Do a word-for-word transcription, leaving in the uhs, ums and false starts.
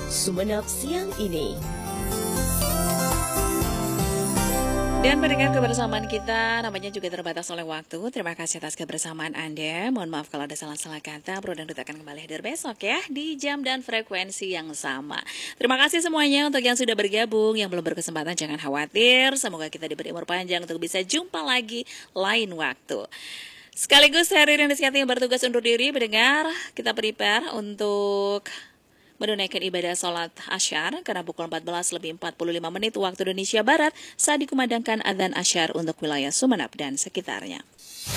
Sumeneb siang ini. Dan pendengar kebersamaan kita namanya juga terbatas oleh waktu. Terima kasih atas kebersamaan Anda. Mohon maaf kalau ada salah-salah kata. Bro Dangdut akan kembali hadir besok ya di jam dan frekuensi yang sama. Terima kasih semuanya untuk yang sudah bergabung. Yang belum berkesempatan jangan khawatir. Semoga kita diberi umur panjang untuk bisa jumpa lagi lain waktu. Sekaligus hari ini yang bertugas undur diri. Mendengar kita prepare untuk menunaikan ibadah sholat asyar karena pukul empat belas lebih empat puluh lima menit waktu Indonesia Barat saat dikumandangkan adzan asyar untuk wilayah Sumeneb dan sekitarnya.